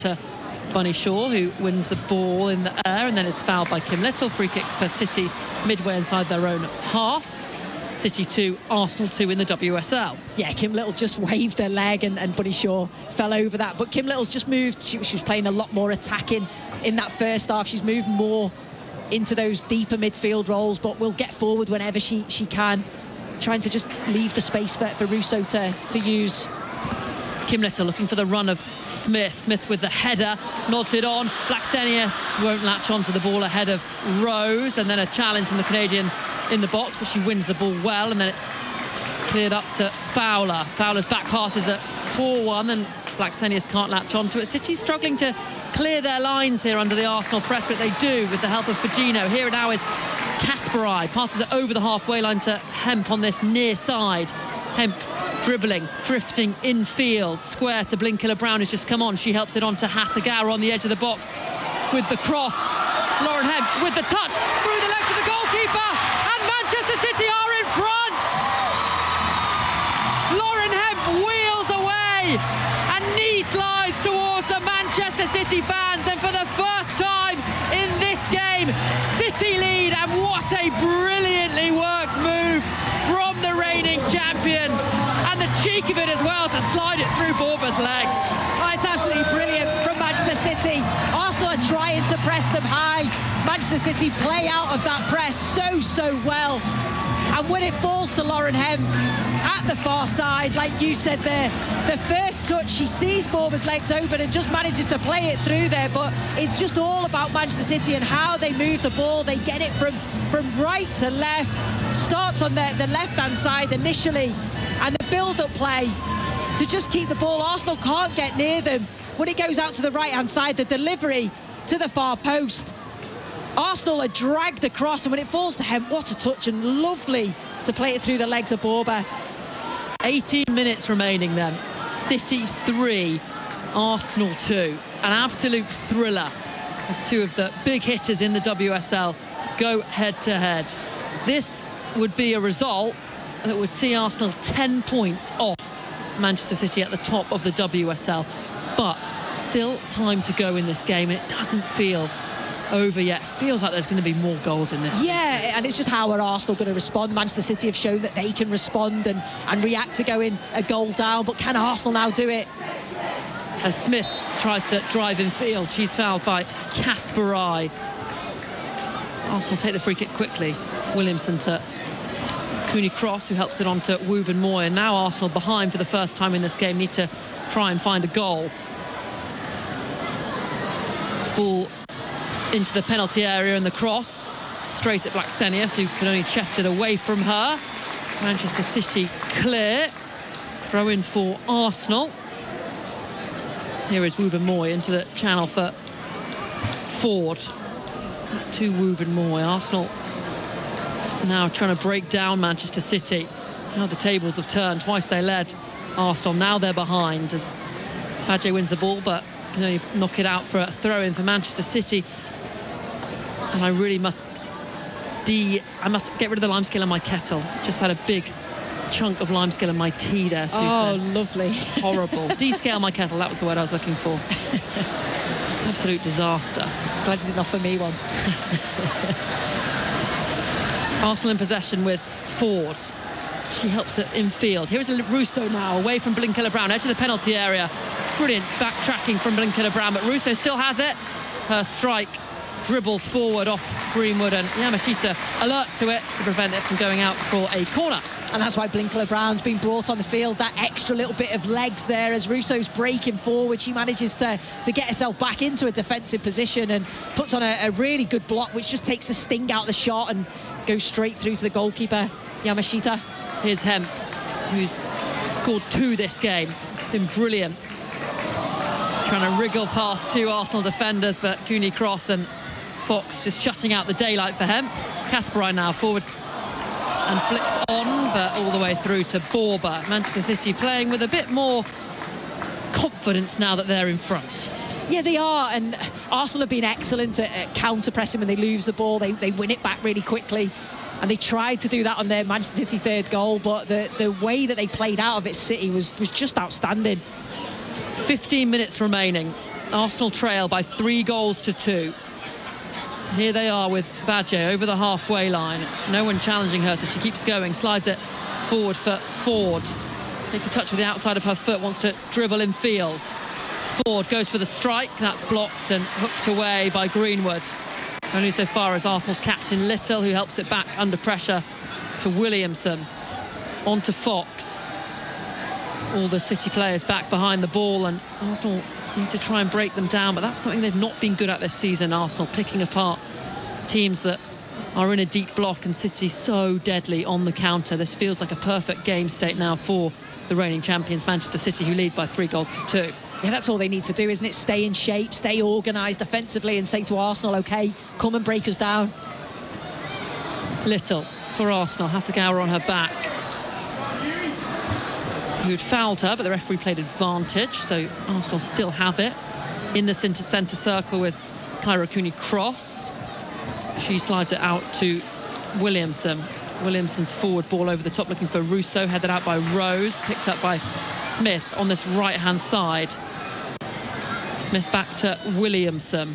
to Bunny Shaw, who wins the ball in the air and then is fouled by Kim Little. Free kick for City midway inside their own half. City 2, Arsenal 2 in the WSL. Yeah, Kim Little just waved her leg and Bunny Shaw fell over that. But Kim Little's just moved. She was playing a lot more attacking in that first half. She's moved more into those deeper midfield roles, but will get forward whenever she can, trying to just leave the space for Russo to use. Kim Little looking for the run of Smith. Smith with the header, nods it on. Blackstenius won't latch onto the ball ahead of Rose, and then a challenge from the Canadian in the box, but she wins the ball well, and then it's cleared up to Fowler. Fowler's back pass is a poor one, and Blackstenius can't latch onto it. City's struggling to clear their lines here under the Arsenal press, but they do with the help of Fagino. Here now is Kasparai, passes it over the halfway line to Hemp on this near side. Hemp dribbling, drifting infield, square to Blinkiller-Brown, who's just come on. She helps it on to Hasegawa on the edge of the box with the cross. Lauren Hemp with the touch through the legs of the goalkeeper, and Manchester City are in front. Lauren Hemp wheels away and knee slides towards the Manchester City fans, and for the first time in this game, City lead, and what a brilliantly worked move from the reigning champions, and the cheek of it as well to slide it through Borba's legs. Oh, it's absolutely brilliant from Manchester City. Arsenal are trying to press them high. Manchester City play out of that press so well, and when it falls to Lauren Hemp at the far side, like you said there, the first touch, she sees Borba's legs open and just manages to play it through there. But it's just all about Manchester City and how they move the ball. They get it from right to left, starts on the left-hand side initially, and the build-up play to just keep the ball. Arsenal can't get near them. When it goes out to the right-hand side, the delivery to the far post, Arsenal are dragged across, and when it falls to Hemp, what a touch, and lovely to play it through the legs of Borba. 18 minutes remaining then. City 3, Arsenal 2. An absolute thriller as two of the big hitters in the WSL go head-to-head. This would be a result that would see Arsenal 10 points off Manchester City at the top of the WSL. But still time to go in this game. It doesn't feel over yet. Feels like there's going to be more goals in this. Yeah, and it's just how are Arsenal going to respond. Manchester City have shown that they can respond and react to going a goal down, but can Arsenal now do it? As Smith tries to drive in field, she's fouled by Kasparai. Arsenal take the free kick quickly. Williamson to Cooney Cross, who helps it on to Wooben Moy, and now Arsenal behind for the first time in this game, need to try and find a goal. Ball into the penalty area, and the cross straight at Blackstenius, who can only chest it away from her. Manchester City clear. Throw in for Arsenal. Here is Wooben Moy into the channel for Ford. To Wooben Moy. Arsenal now trying to break down Manchester City. Now the tables have turned. Twice they led Arsenal. Now they're behind as Padgett wins the ball, but can only knock it out for a throw-in for Manchester City. And I really must get rid of the limescale in my kettle. Just had a big chunk of limescale in my tea there, Susan. Oh, lovely. Horrible. Descale my kettle, that was the word I was looking for. Absolute disaster. Glad you didn't offer me one. Arsenal in possession with Ford. She helps it in field. Here is Russo now, away from Blinkiller-Brown, edge of the penalty area. Brilliant backtracking from Blinkiller-Brown, but Russo still has it. Her strike dribbles forward off Greenwood, and Yamashita alert to it to prevent it from going out for a corner. And that's why Blinkiller-Brown's been brought on the field, that extra little bit of legs there as Russo's breaking forward. She manages to get herself back into a defensive position and puts on a really good block, which just takes the sting out of the shot and goes straight through to the goalkeeper, Yamashita. Here's Hemp, who's scored 2 this game. Been brilliant. Trying to wriggle past 2 Arsenal defenders, but Cooney Cross and Fox just shutting out the daylight for Hemp. Kasparai now forward and flicked on, but all the way through to Borba. Manchester City playing with a bit more confidence now that they're in front. Yeah, they are, and Arsenal have been excellent at counter-pressing when they lose the ball. They win it back really quickly, and they tried to do that on their Manchester City third goal, but the way that they played out of it, City, was just outstanding. 15 minutes remaining. Arsenal trail by 3-2. Here they are with Badje over the halfway line. No one challenging her, so she keeps going, slides it forward for Ford. Takes a touch with the outside of her foot, wants to dribble in field. Ford goes for the strike, that's blocked and hooked away by Greenwood. Only so far as Arsenal's captain Little, who helps it back under pressure to Williamson. On to Fox. All the City players back behind the ball, and Arsenal need to try and break them down, but that's something they've not been good at this season, Arsenal, picking apart teams that are in a deep block, and City so deadly on the counter. This feels like a perfect game state now for the reigning champions Manchester City, who lead by 3-2. Yeah, that's all they need to do, isn't it? Stay in shape, stay organised defensively, and say to Arsenal, OK, come and break us down. Little for Arsenal, Hasegawa on her back, who'd fouled her, but the referee played advantage, so Arsenal still have it in the centre circle with Kyra Cooney-Cross. She slides it out to Williamson. Williamson's forward ball over the top, looking for Russo, headed out by Rose, picked up by Smith on this right-hand side. Smith back to Williamson.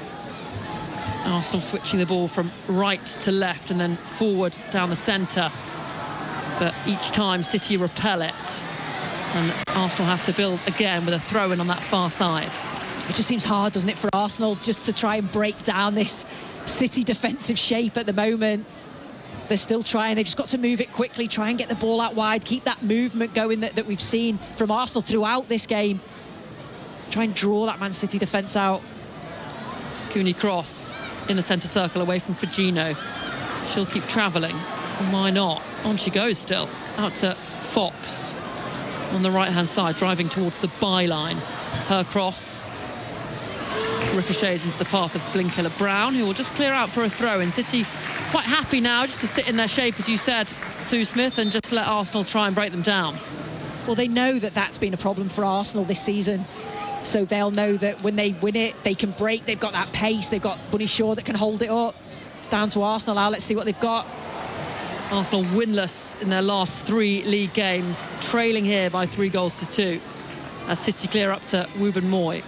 Arsenal switching the ball from right to left and then forward down the centre. But each time City repel it, and Arsenal have to build again with a throw-in on that far side. It just seems hard, doesn't it, for Arsenal just to try and break down this City defensive shape at the moment. They're still trying, they've just got to move it quickly, try and get the ball out wide, keep that movement going that we've seen from Arsenal throughout this game. Try and draw that Man City defence out. Cooney-Cross in the centre circle away from Fagino. She'll keep travelling, and why not? On she goes still, out to Fox on the right-hand side, driving towards the byline. Her cross ricochets into the path of Blinkiller-Brown, who will just clear out for a throw-in. City quite happy now just to sit in their shape, as you said, Sue Smith, and just let Arsenal try and break them down. Well, they know that that's been a problem for Arsenal this season. So they'll know that when they win it, they can break. They've got that pace. They've got Bunny Shaw that can hold it up. It's down to Arsenal now. Let's see what they've got. Arsenal winless in their last 3 league games, trailing here by 3-2 as City clear up to Ruben Moy.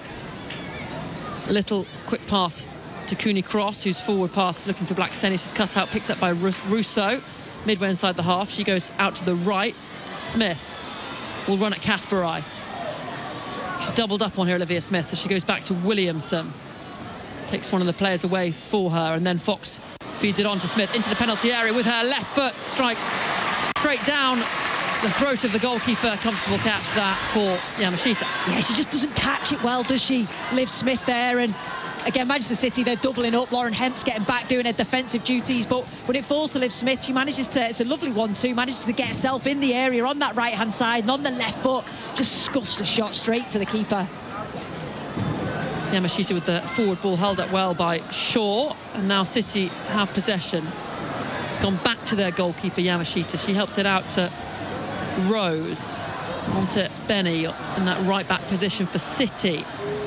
A little quick pass to Cooney-Cross, whose forward pass looking for Blackstenius is cut out, picked up by Russo. Midway inside the half, she goes out to the right. Smith will run at Kasparai. She's doubled up on here, Olivia Smith, so she goes back to Williamson. Takes one of the players away for her, and then Fox feeds it on to Smith into the penalty area with her left foot, strikes straight down the throat of the goalkeeper. Comfortable catch that for Yamashita. Yeah, she just doesn't catch it well, does she? Liv Smith there, and again, Manchester City, they're doubling up. Lauren Hemp's getting back, doing her defensive duties, but when it falls to Liv Smith, she manages to, it's a lovely 1-2, manages to get herself in the area on that right-hand side, and on the left foot, just scuffs the shot straight to the keeper. Yamashita with the forward ball held up well by Shaw, and now City have possession. It's gone back to their goalkeeper, Yamashita. She helps it out to Rose, onto Benny in that right-back position for City.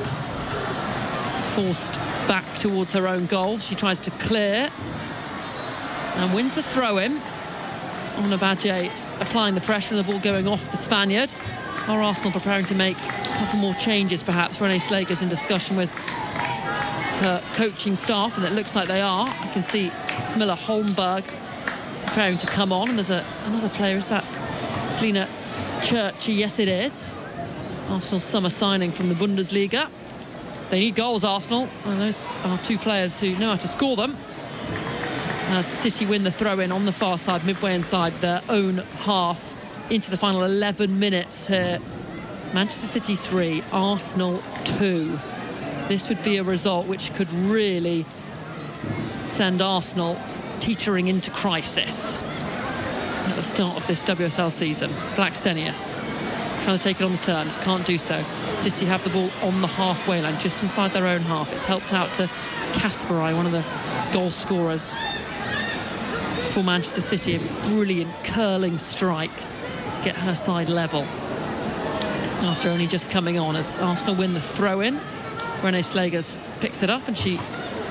Forced back towards her own goal. She tries to clear and wins the throw-in. Ona Badje applying the pressure and the ball going off the Spaniard. Are Arsenal preparing to make a couple more changes, perhaps? Renee Slager's in discussion with her coaching staff, and it looks like they are. I can see Smilla Holmberg preparing to come on, and there's another player. Is that Selina Churchy? Yes, it is. Arsenal's summer signing from the Bundesliga. They need goals, Arsenal, and those are 2 players who know how to score them. As City win the throw-in on the far side, midway inside their own half, into the final 11 minutes here. Manchester City 3, Arsenal 2. This would be a result which could really send Arsenal teetering into crisis at the start of this WSL season. Blackstenius trying to take it on the turn, can't do so. City have the ball on the halfway line, just inside their own half. It's helped out to Kasparai, one of the goal scorers for Manchester City. A brilliant curling strike to get her side level after only just coming on, as Arsenal win the throw-in. Renee Slagers picks it up, and she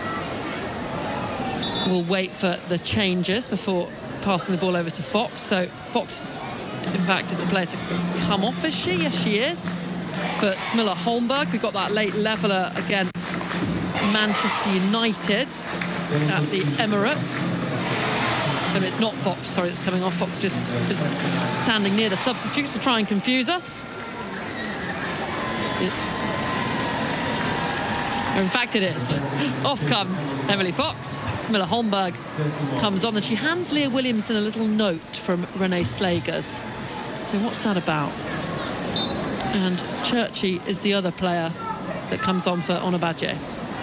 will wait for the changes before passing the ball over to Fox. So Fox, in fact, is the player to come off, is she? Yes, she is. for Smilla Holmberg. We got that late leveller against Manchester United at the Emirates. And it's not Fox, sorry, that's coming off. Fox just is standing near the substitutes to try and confuse us. In fact, it is. Off comes Emily Fox. Smilla Holmberg comes on, and she hands Leah Williamson a little note from Renee Slagers. So what's that about? And Churchy is the other player that comes on for Onabaje.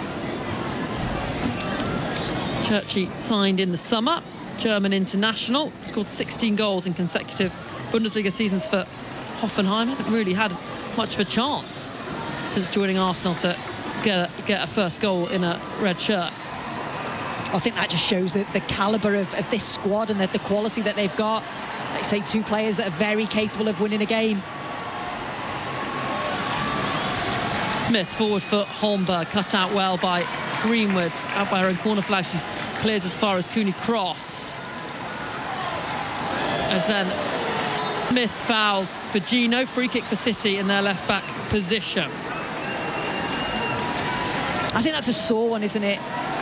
Churchy signed in the summer, German international, scored 16 goals in consecutive Bundesliga seasons for Hoffenheim. Hasn't really had much of a chance since joining Arsenal to get a first goal in a red shirt. I think that just shows the calibre of this squad and the quality that they've got. Like say, two players that are very capable of winning a game. Smith forward for Holmberg, cut out well by Greenwood, out by her own corner flag. She clears as far as Cooney Cross. As then Smith fouls for Gino, free kick for City in their left back position. I think that's a sore one, isn't it,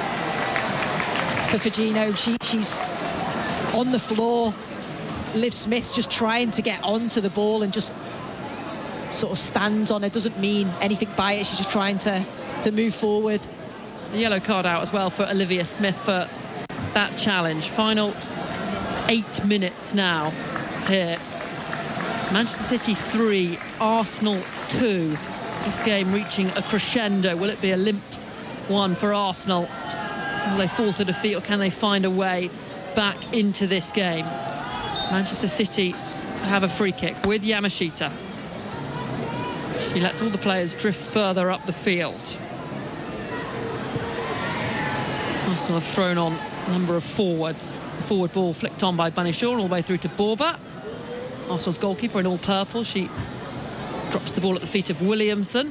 for Gino? She's on the floor. Liv Smith's just trying to get onto the ball and just sort of stands on it. Doesn't mean anything by it. She's just trying to move forward. The yellow card out as well for Olivia Smith for that challenge. Final 8 minutes now here. Manchester City 3, Arsenal 2. This game reaching a crescendo. Will it be a limp one for Arsenal? Will they fall to defeat, or can they find a way back into this game? Manchester City have a free kick with Yamashita. She lets all the players drift further up the field. Arsenal have thrown on a number of forwards. The forward ball flicked on by Bunny Shaw all the way through to Borba. Arsenal's goalkeeper in all purple. She drops the ball at the feet of Williamson.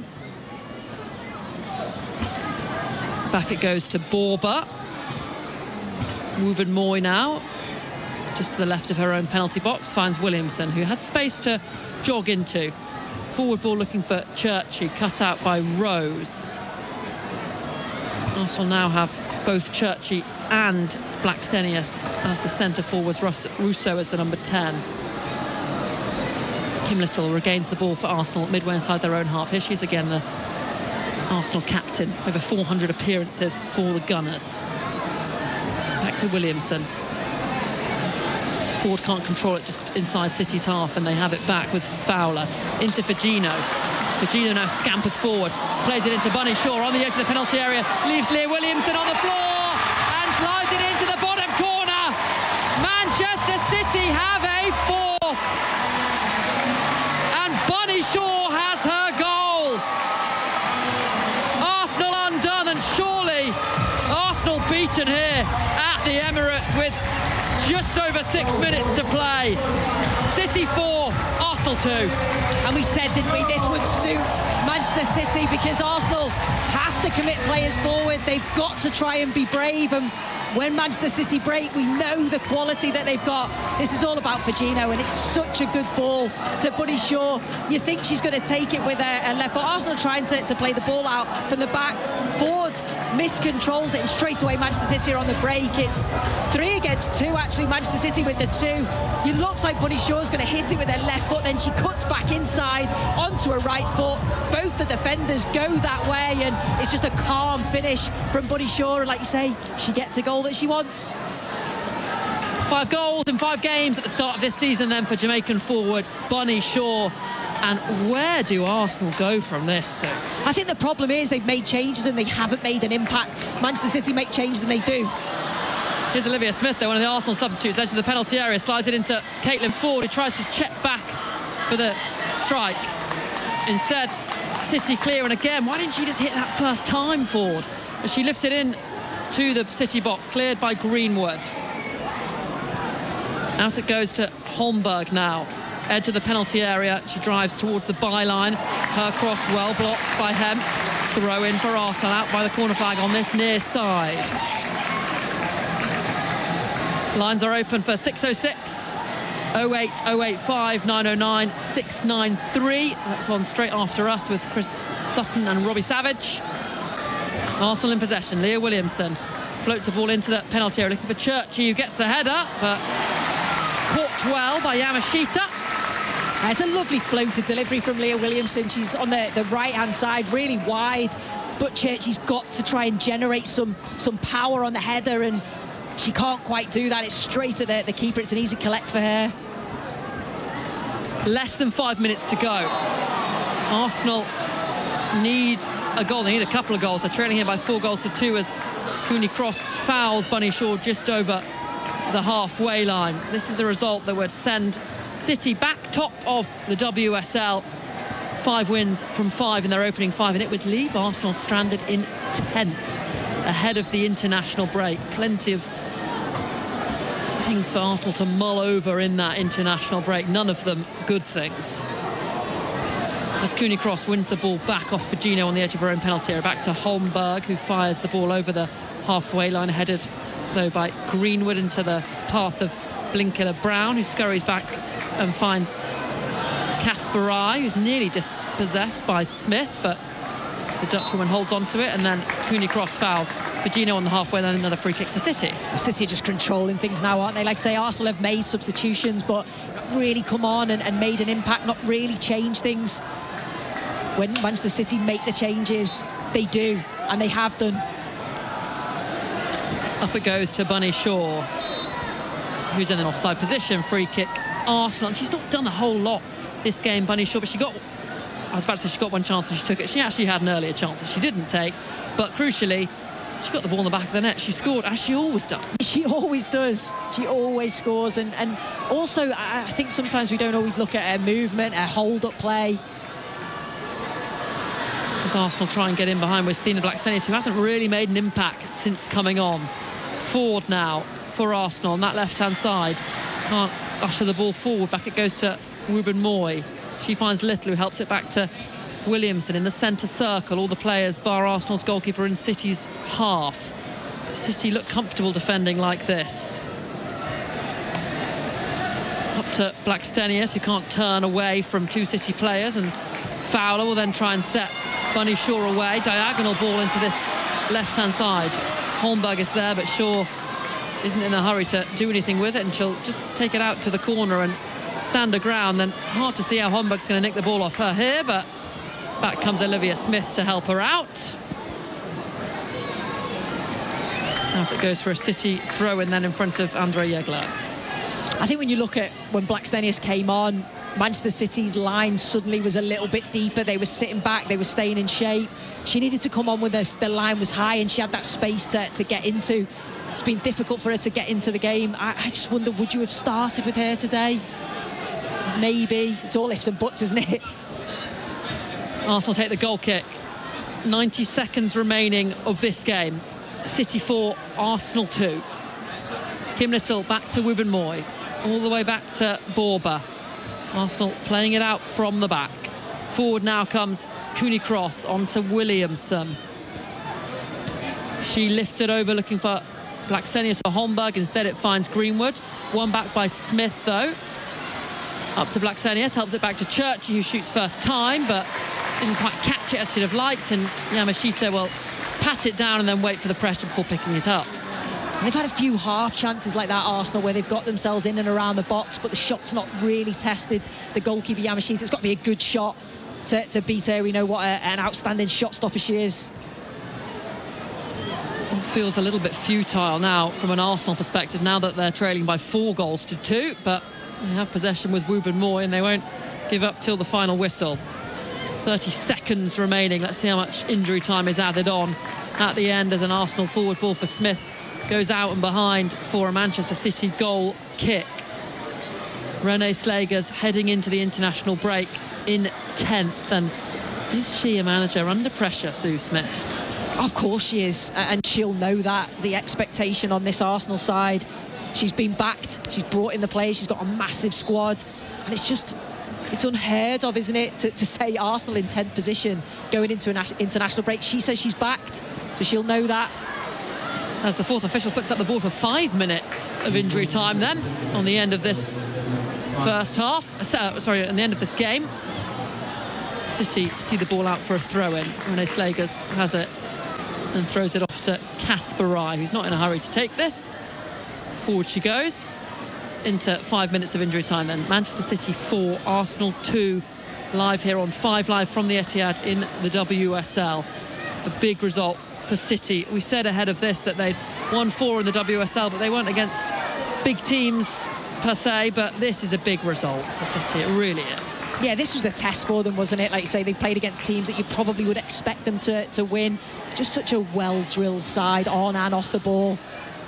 Back it goes to Borba. Wooben Moy now, just to the left of her own penalty box, finds Williamson, who has space to jog into. Forward ball looking for Churchy, cut out by Rose. Arsenal now have both Churchy and Blackstenius as the centre forwards, Russo as the number 10. Kim Little regains the ball for Arsenal midway inside their own half. Here she is again, the Arsenal captain, over 400 appearances for the Gunners. Back to Williamson. Ford can't control it just inside City's half, and they have it back with Fowler. Into Fagino. Fagino now scampers forward, plays it into Bunny Shaw on the edge of the penalty area, leaves Leah Williamson on the floor and slides it into the bottom corner. Manchester City have a fourth, and Bunny Shaw has her goal. Arsenal undone, and surely Arsenal beaten here at the Emirates with just over 6 minutes to play. City 4, Arsenal 2. And we said, didn't we, this would suit Manchester City because Arsenal have to commit players forward. They've got to try and be brave. And when Manchester City break, we know the quality that they've got. This is all about Fagino, and it's such a good ball to Bunny Shaw. You think she's going to take it with her left foot. Arsenal trying to play the ball out from the back. Ford miscontrols it, and straight away Manchester City are on the break. It's 3 against 2, actually, Manchester City with the 2. It looks like Bunny Shaw's going to hit it with her left foot, then she cuts back inside onto her right foot. Both the defenders go that way, and it's just a calm finish from Bunny Shaw. And like you say, she gets a goal that she wants. 5 goals in 5 games at the start of this season then for Jamaican forward Bunny Shaw. And where do Arsenal go from this to? I think the problem is they've made changes and they haven't made an impact. Manchester City make changes and they do. Here's Olivia Smith, though, one of the Arsenal substitutes, edge of the penalty area, slides it into Caitlin Ford, who tries to check back for the strike. Instead, City clear, and again, why didn't she just hit that first time, Ford? As she lifts it in to the City box, cleared by Greenwood. Out it goes to Holmberg now. Edge of the penalty area, she drives towards the byline. Her cross well blocked by Hemp. Throw in for Arsenal, out by the corner flag on this near side. Lines are open for 6:06 08 085 909 693. That's on straight after us with Chris Sutton and Robbie Savage. Arsenal in possession. Leah Williamson floats the ball into the penalty area, looking for Churchy, who gets the header, but caught well by Yamashita. It's a lovely floated delivery from Leah Williamson. She's on the right-hand side, really wide, but Churchy's got to try and generate some power on the header, and she can't quite do that. It's straight at the keeper. It's an easy collect for her. Less than 5 minutes to go. Arsenal need a goal. They need a couple of goals. They're trailing here by 4-2 as Cooney Cross fouls Bunny Shaw just over the halfway line. This is a result that would send City back top of the WSL. 5 wins from 5 in their opening 5, and it would leave Arsenal stranded in 10th ahead of the international break. Plenty of things for Arsenal to mull over in that international break, none of them good things. As Cooney Cross wins the ball back off Fagino on the edge of her own penalty area, back to Holmberg, who fires the ball over the halfway line, headed though by Greenwood into the path of Blinkiller Brown, who scurries back and finds Kasparai, who's nearly dispossessed by Smith, but the Dutchwoman holds on to it, and then Cooney Cross fouls Fagino on the halfway line. Another free kick for City. City are just controlling things now, aren't they? Like I say, Arsenal have made substitutions, but not really come on and made an impact, not really change things. When Manchester City make the changes, they do, and they have done. Up it goes to Bunny Shaw, who's in an offside position. Free kick, Arsenal. And she's not done a whole lot this game, Bunny Shaw, but I was about to say she got one chance and she took it. She actually had an earlier chance that she didn't take, but crucially, she got the ball in the back of the net. She scored, as she always does. She always does. She always scores. And also, I think sometimes we don't always look at her movement, her hold-up play. As Arsenal try and get in behind with Stina Blackstenius, who hasn't really made an impact since coming on. Forward now for Arsenal on that left-hand side. Can't usher the ball forward. Back it goes to Ruben Moy. She finds Little, who helps it back to Williamson in the centre circle. All the players bar Arsenal's goalkeeper in City's half. City look comfortable defending like this. Up to Blackstenius, who can't turn away from 2 City players, and Fowler will then try and set Bunny Shaw away. Diagonal ball into this left-hand side. Holmberg is there, but Shaw isn't in a hurry to do anything with it, and she'll just take it out to the corner and stand her ground. Then hard to see how Holmberg's going to nick the ball off her here, but back comes Olivia Smith to help her out. Out it goes for a City throw-in then in front of Andre Jegler. I think when you look at when Blackstenius came on, Manchester City's line suddenly was a little bit deeper. They were sitting back, they were staying in shape. She needed to come on when the line was high, and she had that space to get into. It's been difficult for her to get into the game. I just wonder, would you have started with her today? Maybe. It's all ifs and buts, isn't it? Arsenal take the goal kick. 90 seconds remaining of this game. City 4, Arsenal 2. Kim Little back to Ruben Moy. All the way back to Borba. Arsenal playing it out from the back. Forward now comes Cooney Cross onto Williamson. She lifted over looking for Blackstenius or Holmberg. Instead it finds Greenwood. One back by Smith though. Up to Blackstenius, helps it back to Churchy, who shoots first time, but didn't quite catch it as she'd have liked, and Yamashita will pat it down and then wait for the pressure before picking it up. They've had a few half chances like that, Arsenal, where they've got themselves in and around the box, but the shot's not really tested the goalkeeper Yamashita. It's got to be a good shot to beat her. We know what an outstanding shot stopper she is. It feels a little bit futile now from an Arsenal perspective, now that they're trailing by 4-2, but they have possession with Ruben Moy, and they won't give up till the final whistle. 30 seconds remaining. Let's see how much injury time is added on at the end, as an Arsenal forward ball for Smith goes out and behind for a Manchester City goal kick. Renee Slagers heading into the international break in 10th. And is she a manager under pressure, Sue Smith? Of course she is, and she'll know that. The expectation on this Arsenal side, she's been backed, she's brought in the players, she's got a massive squad, and it's unheard of, isn't it, to say Arsenal in 10th position going into an international break. She says she's backed, so she'll know that. As the fourth official puts up the board for 5 minutes of injury time then on the end of this first half. Sorry, at the end of this game. City see the ball out for a throw-in. Renee Slagers has it and throws it off to Kasparai, who's not in a hurry to take this. Forward she goes into 5 minutes of injury time then. Manchester City 4, Arsenal 2, live here on 5 Live from the Etihad in the WSL. A big result for City. We said ahead of this that they'd won 4 in the WSL, but they weren't against big teams per se, but this is a big result for City. It really is. Yeah, this was the test for them, wasn't it? Like you say, they played against teams that you probably would expect them to win. Just such a well-drilled side, on and off the ball.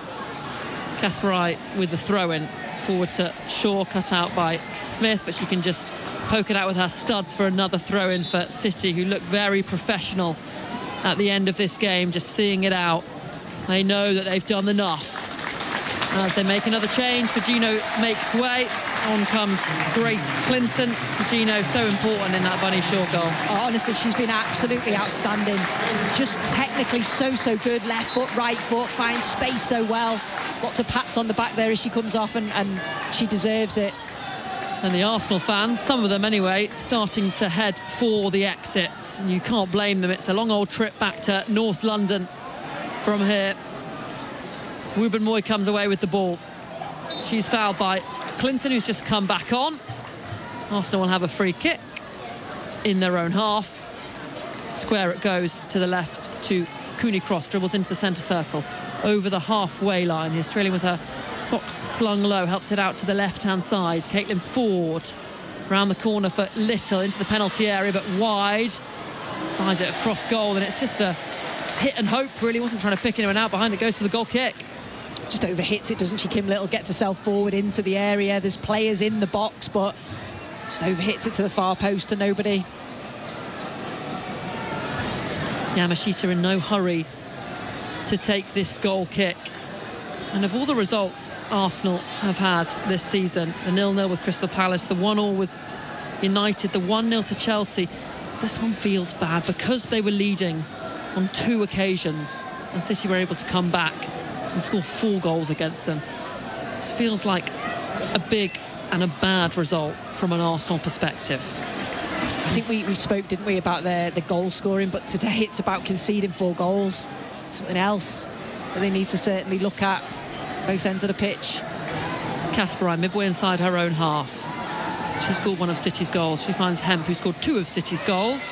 Kasparai with the throw-in. Forward to Shaw, cut out by Smith, but she can just poke it out with her studs for another throw-in for City, who look very professional at the end of this game, just seeing it out. They know that they've done enough. As they make another change, Gino makes way. On comes Grace Clinton. Gino, so important in that Bunny Shaw goal. Oh, honestly, she's been absolutely outstanding. Just technically so good. Left foot, right foot, finds space so well. Lots of pats on the back there as she comes off, and she deserves it. And the Arsenal fans, some of them anyway, starting to head for the exits. And you can't blame them. It's a long old trip back to North London from here. Ruben Moy comes away with the ball. She's fouled by Clinton, who's just come back on. Arsenal will have a free kick in their own half. Square it goes to the left to Cooney Cross, dribbles into the centre circle, over the halfway line. The Australian with her socks slung low, helps it out to the left-hand side. Caitlin Ford round the corner for Little, into the penalty area, but wide. Finds it across goal, and it's just a hit and hope, really. Wasn't trying to pick anyone out behind it, goes for the goal kick. Just overhits it, doesn't she? Kim Little gets herself forward into the area. There's players in the box, but just overhits it to the far post to nobody. Yamashita in no hurry to take this goal kick. And of all the results Arsenal have had this season, the 0-0 with Crystal Palace, the 1-1 with United, the 1-0 to Chelsea, this one feels bad because they were leading on 2 occasions and City were able to come back and score 4 goals against them. This feels like a big and a bad result from an Arsenal perspective. I think we spoke, didn't we, about the goal scoring, but today it's about conceding 4 goals. Something else that they need to certainly look at, both ends of the pitch. Kasparai, midway inside her own half. She scored one of City's goals. She finds Hemp, who scored 2 of City's goals.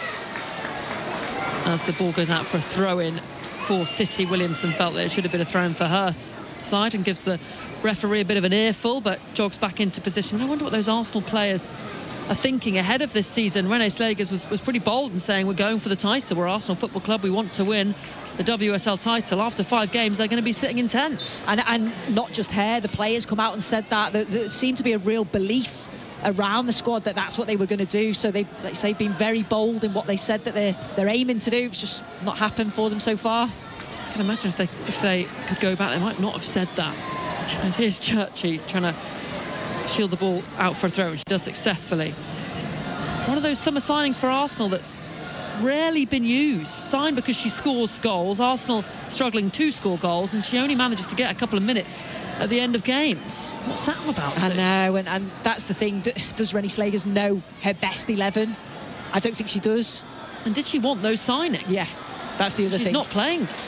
As the ball goes out for a throw-in for City, Williamson felt that it should have been a throw-in for her side and gives the referee a bit of an earful, but jogs back into position. I wonder what those Arsenal players are thinking ahead of this season. Renee Slagers was pretty bold in saying, we're going for the title. We're Arsenal Football Club. We want to win the WSL title. After 5 games, they're going to be sitting in 10th. And not just her, the players come out and said that. There seemed to be a real belief around the squad that that's what they were going to do. So they, like I say, been very bold in what they said that they're aiming to do. It's just not happened for them so far. I can imagine if they could go back, they might not have said that. And here's Churchy trying to shield the ball out for a throw, and she does successfully. One of those summer signings for Arsenal that's rarely been used. Signed because she scores goals. Arsenal struggling to score goals, and she only manages to get a couple of minutes at the end of games. What's that all about? I know, and that's the thing. Does Rennie Slagers know her best 11? I don't think she does. And did she want those signings? Yeah, that's the other thing. She's not playing them.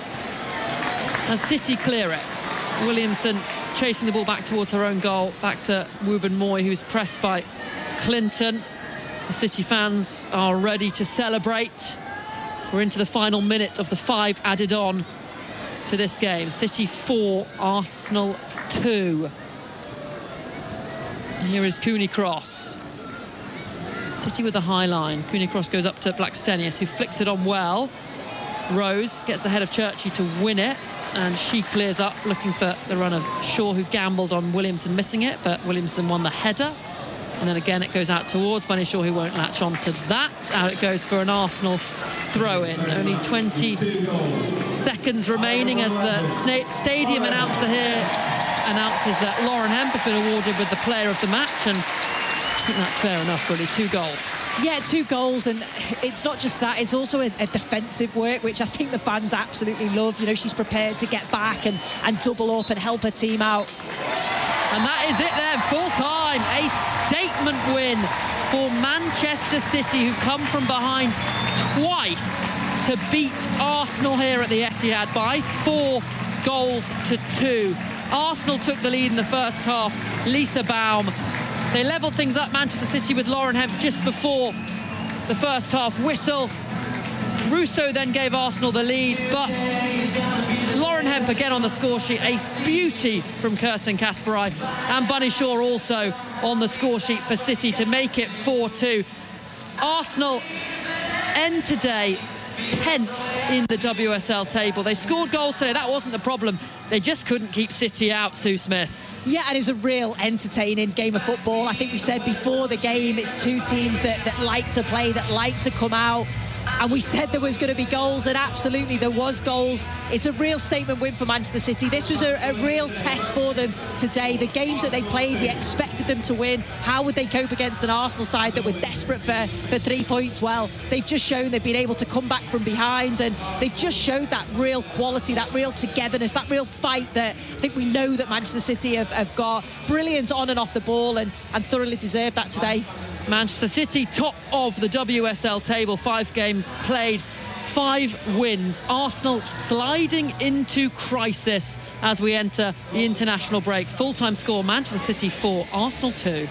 As City clear it, Williamson chasing the ball back towards her own goal, back to Ruben Moy, who's pressed by Clinton. The City fans are ready to celebrate. We're into the final minute of the 5 added on to this game. City 4, Arsenal 2. And here is Cooney Cross. City with the high line. Cooney Cross goes up to Blackstenius, who flicks it on well. Rose gets ahead of Churchy to win it, and she clears up looking for the run of Shaw, who gambled on Williamson missing it, but Williamson won the header. And then again it goes out towards Bunny Shaw, who won't latch on to that. Out it goes for an Arsenal throw-in. Only 20 seconds remaining as the stadium announcer here announces that Lauren Hemp has been awarded with the player of the match, and I think that's fair enough, really. 2 goals. Yeah, 2 goals, and it's not just that, it's also a defensive work, which I think the fans absolutely love. You know, she's prepared to get back and double up and help her team out. And that is it then, full time. A statement win for Manchester City, who come from behind twice to beat Arsenal here at the Etihad by 4 goals to 2. Arsenal took the lead in the first half. Lisa Baum. They levelled things up, Manchester City, with Lauren Hemp just before the first half whistle. Russo then gave Arsenal the lead, but Lauren Hemp again on the score sheet. A beauty from Kirsten Kasperaj, and Bunny Shaw also on the score sheet for City to make it 4-2. Arsenal end today 10th in the WSL table. They scored goals today, that wasn't the problem. They just couldn't keep City out, Sue Smith. Yeah, and it's a real entertaining game of football. I think we said before the game, it's two teams that like to play, that like to come out. And we said there was going to be goals, and absolutely there was goals. It's a real statement win for Manchester City. This was a real test for them today. The games that they played, we expected them to win. How would they cope against an Arsenal side that were desperate for 3 points? Well, they've just shown they've been able to come back from behind, and they've just showed that real quality, that real togetherness, that real fight that I think we know that Manchester City have got. Brilliant on and off the ball, and thoroughly deserved that today. Manchester City top of the WSL table, 5 games played, 5 wins. Arsenal sliding into crisis as we enter the international break. Full-time score, Manchester City 4, Arsenal 2.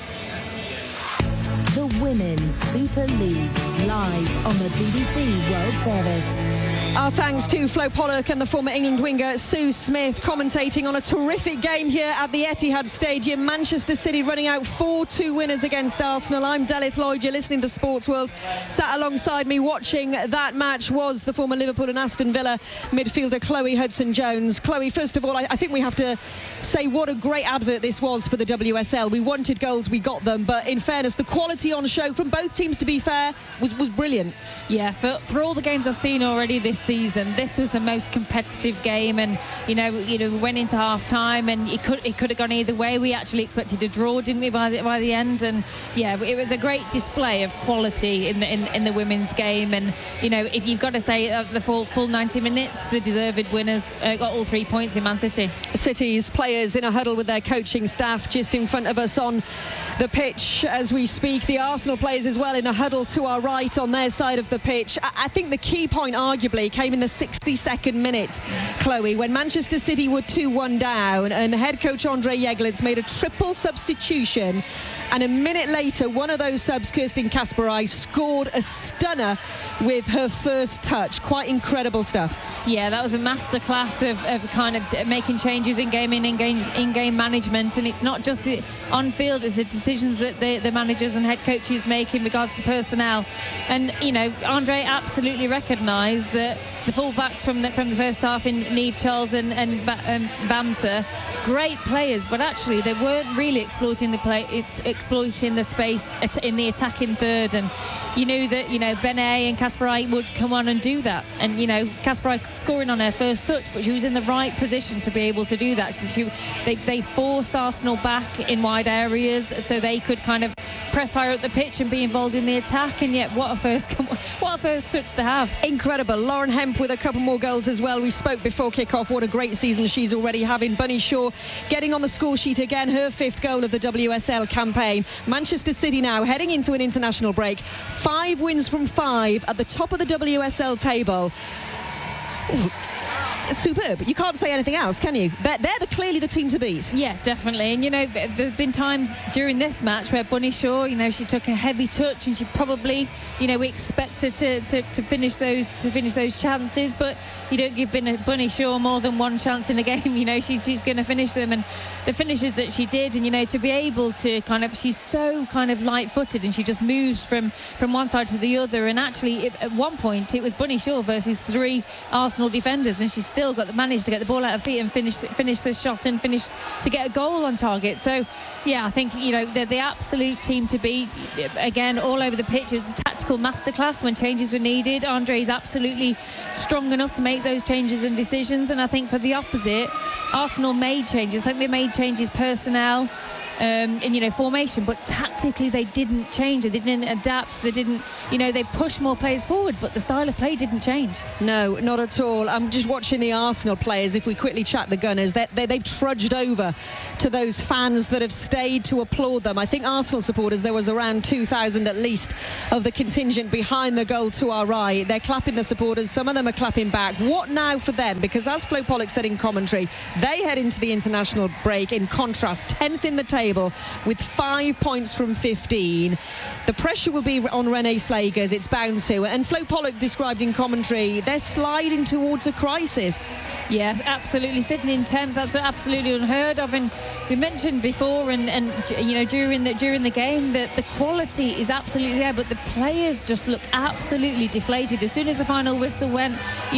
The Women's Super League, live on the BBC World Service. Our thanks to Flo Pollock and the former England winger Sue Smith, commentating on a terrific game here at the Etihad Stadium. Manchester City running out 4-2 winners against Arsenal. I'm Delith Lloyd, you're listening to Sports World. Sat alongside me watching that match was the former Liverpool and Aston Villa midfielder Chloe Hudson-Jones. Chloe, first of all, I think we have to say what a great advert this was for the WSL. We wanted goals, we got them, but in fairness, the quality on show from both teams, to be fair, was brilliant. Yeah, for all the games I've seen already this season, this was the most competitive game, and you know we went into half time and it could have gone either way. We actually expected a draw, didn't we, by the end? And yeah, it was a great display of quality in the women's game. And you know, if you've got to say the full 90 minutes, the deserved winners got all 3 points in Man City. City's players in a huddle with their coaching staff just in front of us on the pitch as we speak. The Arsenal players as well in a huddle to our right on their side of the pitch. I think the key point arguably came in the 62nd minute, Chloe, when Manchester City were 2-1 down and head coach Andre Jeglitz made a triple substitution, and a minute later one of those subs, Kirsten Kasperaj, scored a stunner with her first touch. Quite incredible stuff. Yeah, that was a masterclass of kind of making changes in game management, and it's not just the on field, it's the decisions that the managers and head coaches make in regards to personnel. And you know, Andre absolutely recognised that the full-backs from the first half in Niamh Charles and Bamsa, great players, but actually they weren't really exploiting the space in the attacking third. And you knew that, you know, Benet and Kasperaj would come on and do that. And you know, Kasperaj scoring on her first touch, but she was in the right position to be able to do that. They forced Arsenal back in wide areas so they could kind of press higher up the pitch and be involved in the attack. And yet what a first touch to have. Incredible. Lauren Hemp with a couple more goals as well. We spoke before kick-off what a great season she's already having. Bunny Shaw getting on the score sheet again, her 5th goal of the WSL campaign. Manchester City now heading into an international break, 5 wins from 5 at the top of the WSL table. Ooh. Superb. You can't say anything else, can you? They're clearly the team to beat. Yeah, definitely. And you know, there's been times during this match where Bunny Shaw, you know, she took a heavy touch and she probably, you know, we expect her to finish those chances, but you don't give Bunny Shaw more than one chance in a game. You know, she's going to finish them, and the finishes that she did, and you know, to be able to kind of, she's so kind of light-footed and she just moves from one side to the other. And actually, at one point, it was Bunny Shaw versus 3 Arsenal defenders, and she still managed to get the ball out of feet and finish the shot and finish to get a goal on target. So yeah, I think, you know, they're the absolute team to beat. Again, all over the pitch, it was a tactical masterclass when changes were needed. Andre's absolutely strong enough to make those changes and decisions, and I think for the opposite, Arsenal made changes. I think they made changes personnel. formation, but tactically they didn't change. They didn't adapt. They didn't, they pushed more players forward, but the style of play didn't change. No, not at all. I'm just watching the Arsenal players. If we quickly chat the Gunners, they've trudged over to those fans that have stayed to applaud them. I think Arsenal supporters, there was around 2,000 at least of the contingent behind the goal to our right. They're clapping the supporters. Some of them are clapping back. What now for them? Because as Flo Pollock said in commentary, they head into the international break in contrast 10th in the table with 5 points from 15. The pressure will be on Renee Slagers, it's bound to. And Flo Pollock described in commentary, they're sliding towards a crisis. Yes, absolutely. Sitting in 10th, that's absolutely unheard of. And we mentioned before, and during the game, that the quality is absolutely there, but the players just look absolutely deflated. As soon as the final whistle went,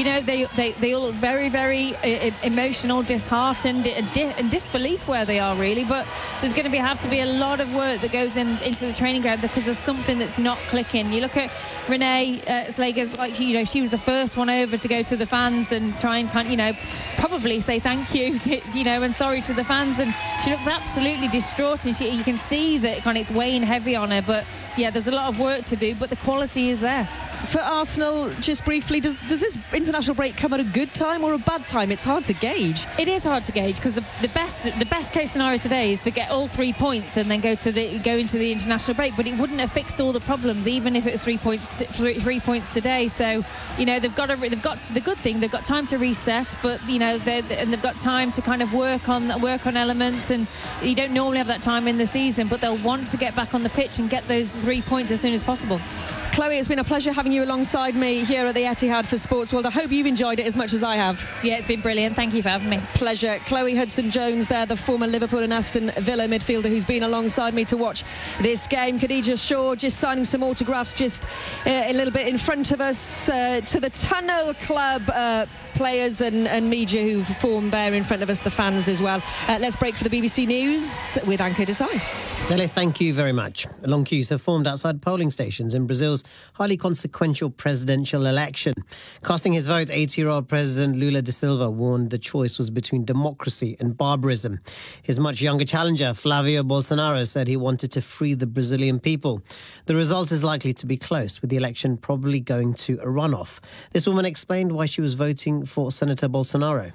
they all look very, very emotional, disheartened, and disbelief where they are really. But there's going to have to be a lot of work that goes into the training ground, because there's something that's not clicking. You look at Renee Slagers, she was the first one over to go to the fans and try and probably say thank you and sorry to the fans, and she looks absolutely distraught, and you can see that it's weighing heavy on her. But yeah, there's a lot of work to do, but the quality is there. For Arsenal, just briefly, does this international break come at a good time or a bad time? It's hard to gauge. It is hard to gauge, because the best case scenario today is to get all 3 points and then go into the international break. But it wouldn't have fixed all the problems, even if it was 3 points today. So they've got the good thing. They've got time to reset, but they've got time to kind of work on elements. And you don't normally have that time in the season, but they'll want to get back on the pitch and get those 3 points as soon as possible. Chloe, it's been a pleasure having you alongside me here at the Etihad for Sports World. I hope you've enjoyed it as much as I have. Yeah, it's been brilliant. Thank you for having me. Pleasure. Chloe Hudson-Jones there, the former Liverpool and Aston Villa midfielder who's been alongside me to watch this game. Khadija Shaw just signing some autographs just a little bit in front of us to the Tunnel Club players and media who've formed there in front of us, the fans as well. Let's break for the BBC News with Anke Desai. Dele, thank you very much. Long queues have formed outside polling stations in Brazil's highly consequential presidential election. Casting his vote, 80-year-old President Lula da Silva warned the choice was between democracy and barbarism. His much younger challenger, Flavio Bolsonaro, said he wanted to free the Brazilian people. The result is likely to be close, with the election probably going to a runoff. This woman explained why she was voting for Senator Bolsonaro.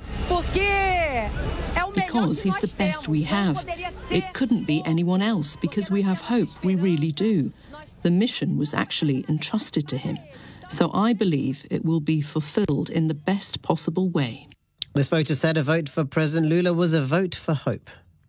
Because he's the best we have. It couldn't be anyone else, because we have hope, we really do. The mission was actually entrusted to him. So I believe it will be fulfilled in the best possible way. This voter said a vote for President Lula was a vote for hope.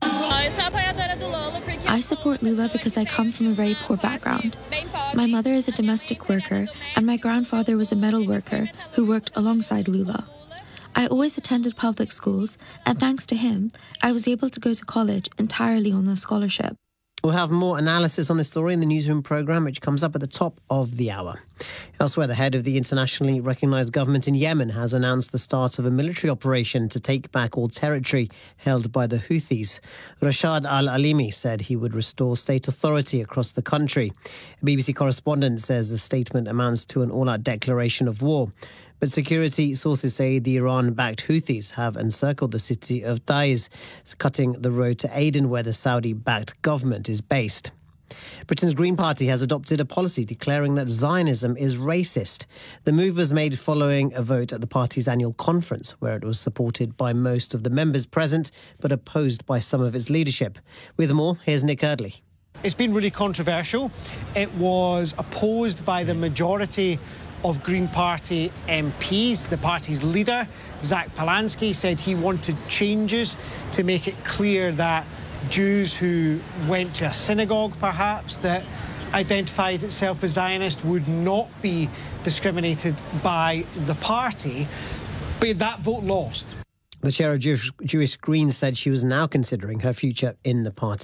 I support Lula because I come from a very poor background. My mother is a domestic worker, and my grandfather was a metal worker who worked alongside Lula. I always attended public schools, and thanks to him, I was able to go to college entirely on a scholarship. We'll have more analysis on this story in the Newsroom programme, which comes up at the top of the hour. Elsewhere, the head of the internationally recognised government in Yemen has announced the start of a military operation to take back all territory held by the Houthis. Rashad Al-Alimi said he would restore state authority across the country. A BBC correspondent says the statement amounts to an all-out declaration of war. But security sources say the Iran-backed Houthis have encircled the city of Taiz, cutting the road to Aden, where the Saudi-backed government is based. Britain's Green Party has adopted a policy declaring that Zionism is racist. The move was made following a vote at the party's annual conference, where it was supported by most of the members present, but opposed by some of its leadership. With more, here's Nick Eardley. It's been really controversial. It was opposed by the majority of Green Party MPs. The party's leader, Zach Polansky, said he wanted changes to make it clear that Jews who went to a synagogue, perhaps, that identified itself as Zionist would not be discriminated by the party. But that vote lost. The chair of Jewish Greens said she was now considering her future in the party.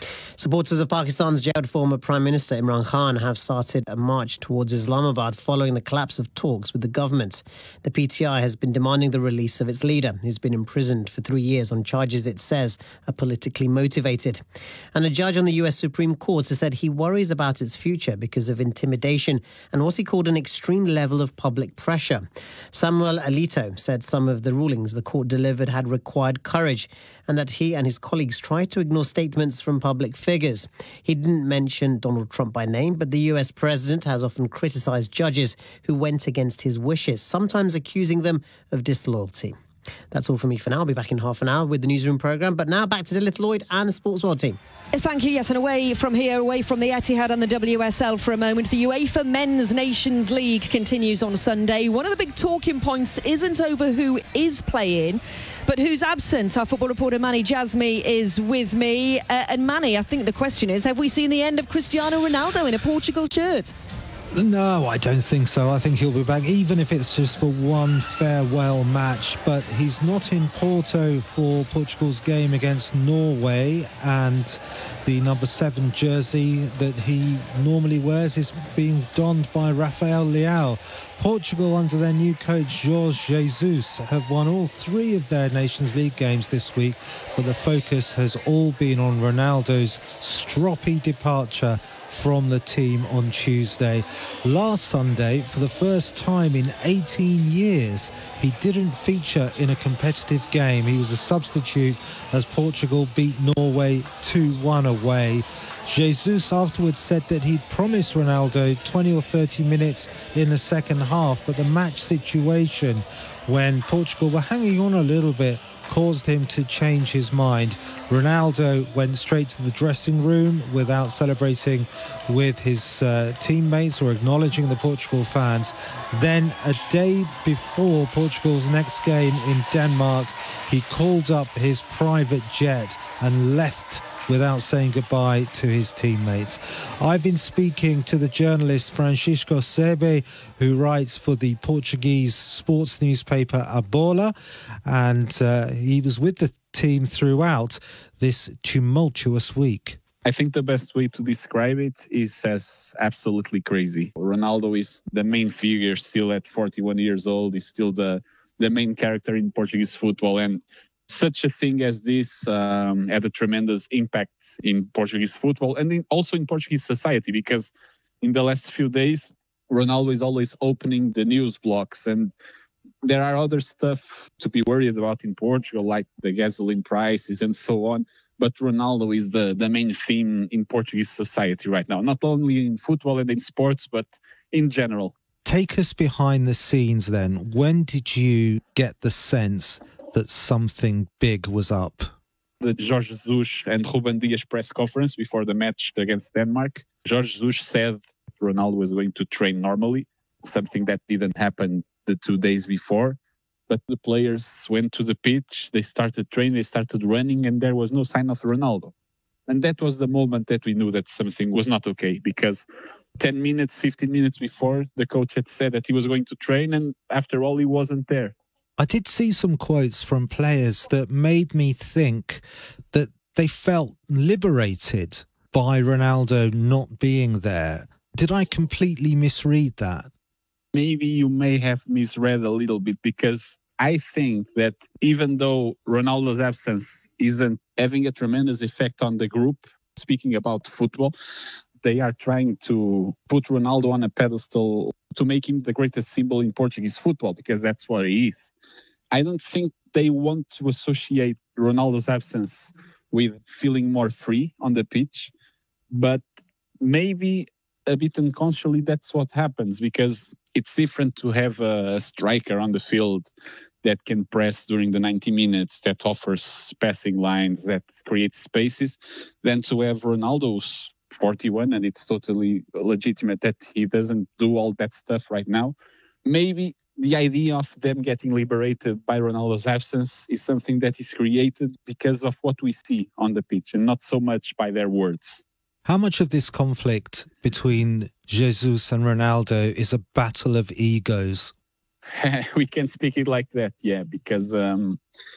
Supporters of Pakistan's jailed former Prime Minister Imran Khan have started a march towards Islamabad following the collapse of talks with the government. The PTI has been demanding the release of its leader, who's been imprisoned for 3 years on charges it says are politically motivated. And a judge on the US Supreme Court has said he worries about its future because of intimidation and what he called an extreme level of public pressure. Samuel Alito said some of the rulings the court delivered had required courage and that he and his colleagues tried to ignore statements from public figures. He didn't mention Donald Trump by name, but the US president has often criticised judges who went against his wishes, sometimes accusing them of disloyalty. That's all from me for now. I'll be back in half an hour with the Newsroom programme. But now back to Delith Lloyd and the Sports World team. Thank you. Yes, and away from here, away from the Etihad and the WSL for a moment, the UEFA Men's Nations League continues on Sunday. One of the big talking points isn't over who is playing, but who's absent. Our football reporter Manny Jasmi is with me. And Manny, I think the question is, have we seen the end of Cristiano Ronaldo in a Portugal shirt? No, I don't think so. I think he'll be back, even if it's just for one farewell match. But he's not in Porto for Portugal's game against Norway, and the number 7 jersey that he normally wears is being donned by Rafael Leao. Portugal, under their new coach Jorge Jesus, have won all 3 of their Nations League games this week, but the focus has all been on Ronaldo's stroppy departure from the team on Tuesday. Last Sunday, for the first time in 18 years, he didn't feature in a competitive game. He was a substitute as Portugal beat Norway 2-1 away. Jesus afterwards said that he'd promised Ronaldo 20 or 30 minutes in the second half, but the match situation when Portugal were hanging on a little bit caused him to change his mind. Ronaldo went straight to the dressing room without celebrating with his teammates or acknowledging the Portugal fans. Then, a day before Portugal's next game in Denmark, he called up his private jet and left without saying goodbye to his teammates. I've been speaking to the journalist Francisco Sebe, who writes for the Portuguese sports newspaper A Bola, and he was with the team throughout this tumultuous week. I think the best way to describe it is as absolutely crazy. Ronaldo is the main figure still at 41 years old. He's still the main character in Portuguese football, and such a thing as this had a tremendous impact in Portuguese football and also in Portuguese society, because in the last few days, Ronaldo is always opening the news blocks, and there are other stuff to be worried about in Portugal, like the gasoline prices and so on. But Ronaldo is the main theme in Portuguese society right now, not only in football and in sports, but in general. Take us behind the scenes then. When did you get the sense that something big was up? The Jorge Jesus and Ruben Dias press conference before the match against Denmark. Jorge Jesus said Ronaldo was going to train normally, something that didn't happen the 2 days before. But the players went to the pitch, they started training, they started running, and there was no sign of Ronaldo. And that was the moment that we knew that something was not okay, because 10 minutes, 15 minutes before, the coach had said that he was going to train, and after all, he wasn't there. I did see some quotes from players that made me think that they felt liberated by Ronaldo not being there. Did I completely misread that? Maybe you may have misread a little bit, because I think that even though Ronaldo's absence isn't having a tremendous effect on the group, speaking about football, they are trying to put Ronaldo on a pedestal to make him the greatest symbol in Portuguese football, because that's what he is. I don't think they want to associate Ronaldo's absence with feeling more free on the pitch, but maybe a bit unconsciously that's what happens, because it's different to have a striker on the field that can press during the 90 minutes, that offers passing lines, that creates spaces, than to have Ronaldo's 41, and it's totally legitimate that he doesn't do all that stuff right now. Maybe the idea of them getting liberated by Ronaldo's absence is something that is created because of what we see on the pitch and not so much by their words. How much of this conflict between Jesus and Ronaldo is a battle of egos? We can speak it like that, yeah, because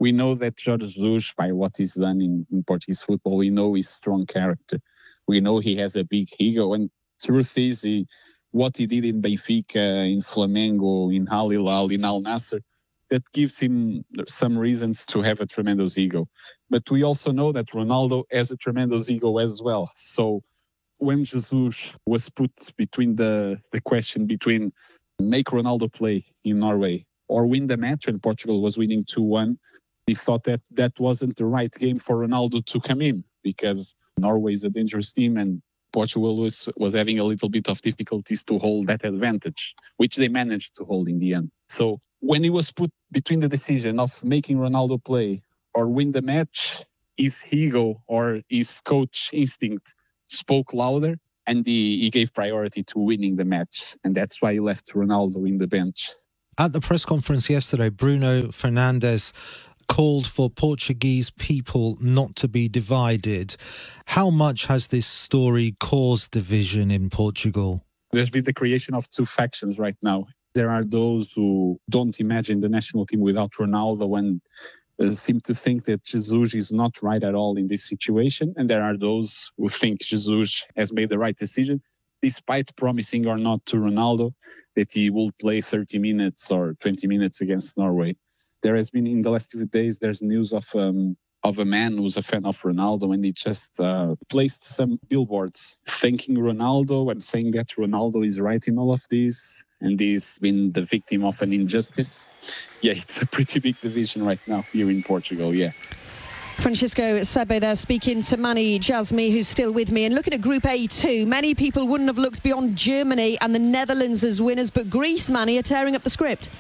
We know that Jorge Jesus, by what he's done in Portuguese football, we know he's strong character. We know he has a big ego. And truth is, what he did in Benfica, in Flamengo, in Al Hilal, in Al Nassr, that gives him some reasons to have a tremendous ego. But we also know that Ronaldo has a tremendous ego as well. So when Jesus was put between the question between make Ronaldo play in Norway or win the match when Portugal was winning 2-1, he thought that wasn't the right game for Ronaldo to come in, because Norway is a dangerous team and Portugal was having a little bit of difficulties to hold that advantage, which they managed to hold in the end. So when he was put between the decision of making Ronaldo play or win the match, his ego or his coach instinct spoke louder, and he gave priority to winning the match. And that's why he left Ronaldo in the bench. At the press conference yesterday, Bruno Fernandes called for Portuguese people not to be divided. How much has this story caused division in Portugal? There's been the creation of two factions right now. There are those who don't imagine the national team without Ronaldo and seem to think that Jesus is not right at all in this situation. And there are those who think Jesus has made the right decision, despite promising or not to Ronaldo that he will play 30 minutes or 20 minutes against Norway. There has been, in the last few days, there's news of a man who's a fan of Ronaldo, and he just placed some billboards thanking Ronaldo and saying that Ronaldo is right in all of this and he's been the victim of an injustice. Yeah, it's a pretty big division right now here in Portugal, yeah. Francisco Sebe there speaking to Mani Jasmi, who's still with me. And looking at Group A2, many people wouldn't have looked beyond Germany and the Netherlands as winners, but Greece, Mani, are tearing up the script.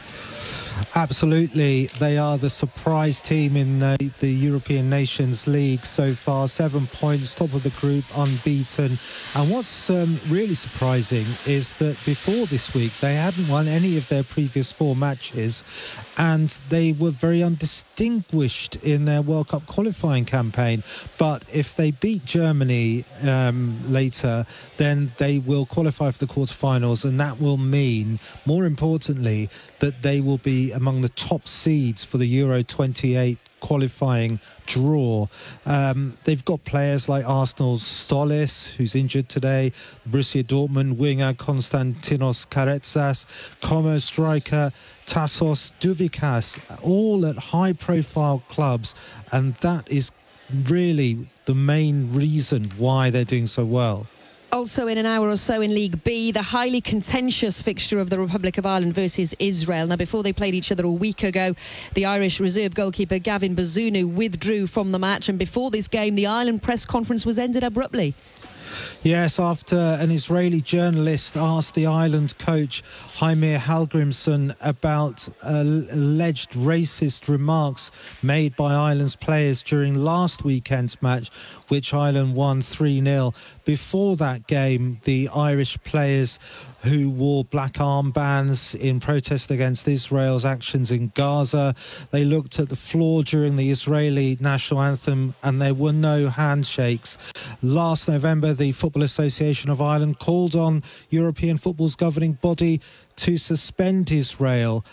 Absolutely. They are the surprise team in the European Nations League so far. 7 points, top of the group, unbeaten. And what's really surprising is that before this week, they hadn't won any of their previous 4 matches, and they were very undistinguished in their World Cup qualifying campaign. But if they beat Germany later, then they will qualify for the quarterfinals, and that will mean, more importantly, that they will be among the top seeds for the Euro 28 qualifying draw. They've got players like Arsenal's Stolis, who's injured today, Borussia Dortmund winger Konstantinos Karetsas, Como striker Tassos Douvikas, all at high-profile clubs, and that is really the main reason why they're doing so well. Also in an hour or so in League B, the highly contentious fixture of the Republic of Ireland versus Israel. Now, before they played each other a week ago, the Irish reserve goalkeeper Gavin Bazunu withdrew from the match, and before this game, the Ireland press conference was ended abruptly. Yes, after an Israeli journalist asked the Ireland coach Heimir Hallgrimsson about alleged racist remarks made by Ireland's players during last weekend's match, which Ireland won 3-0. Before that game, the Irish players who wore black armbands in protest against Israel's actions in Gaza, they looked at the floor during the Israeli national anthem and there were no handshakes. Last November, the Football Association of Ireland called on European football's governing body to suspend Israel.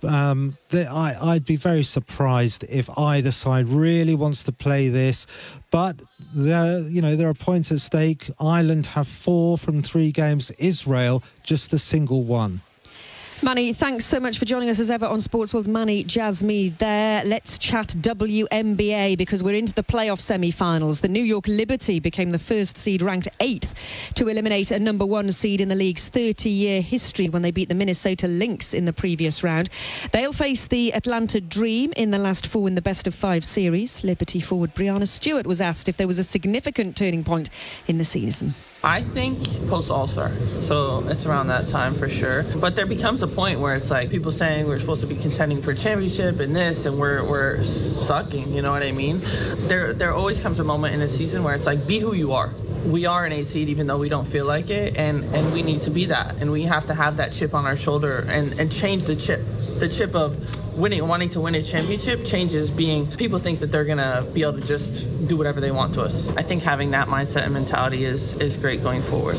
I'd be very surprised if either side really wants to play this, but there are points at stake. Ireland have 4 from 3 games. Israel just a single one. Mani, thanks so much for joining us as ever on Sportsworld's Mani Jasmi there. Let's chat WNBA because we're into the playoff semi-finals. The New York Liberty became the first seed, ranked 8th, to eliminate a number 1 seed in the league's 30-year history when they beat the Minnesota Lynx in the previous round. They'll face the Atlanta Dream in the last 4 in the best-of-5 series. Liberty forward Brianna Stewart was asked if there was a significant turning point in the season. I think post All-Star, so it's around that time for sure. But there becomes a point where it's like people saying we're supposed to be contending for a championship and this, and we're sucking, you know what I mean? There always comes a moment in a season where it's like, be who you are. We are an 8 seed even though we don't feel like it, and we need to be that. And we have to have that chip on our shoulder and change the chip. The chip of wanting to win a championship changes being people think that they're going to be able to just do whatever they want to us. I think having that mindset and mentality is great going forward.